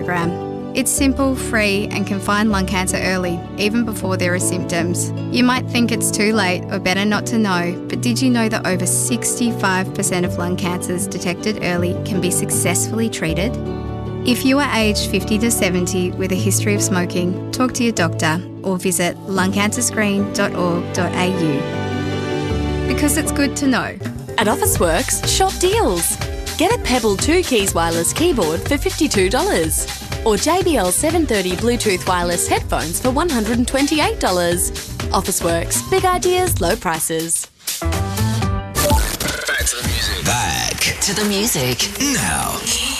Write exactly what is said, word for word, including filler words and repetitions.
program. It's simple, free, and can find lung cancer early, even before there are symptoms. You might think it's too late or better not to know, but did you know that over sixty-five percent of lung cancers detected early can be successfully treated? If you are aged fifty to seventy with a history of smoking, talk to your doctor or visit lung cancer screen dot org dot a u. Because it's good to know. At Officeworks, shop deals. Get a Pebble two Keys wireless keyboard for fifty-two dollars. Or J B L seven thirty Bluetooth wireless headphones for one hundred twenty-eight dollars. Officeworks, big ideas, low prices. Back to the music. Back to the music. Now.